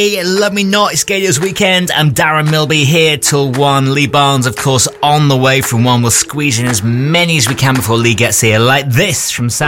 Friday. Love Me Not, it's Gator's Weekend. I'm Darren Milby here till 1. Lee Barnes, of course, on the way from 1. We'll squeeze in as many as we can before Lee gets here. Like this from Sam